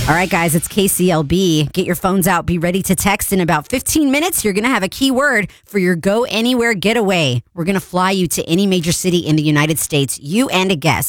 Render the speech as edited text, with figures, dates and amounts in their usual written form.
All right, guys, it's KCLB. Get your phones out. Be ready to text in about 15 minutes. You're going to have a keyword for your Go Anywhere getaway. We're going to fly you to any major city in the United States, you and a guest.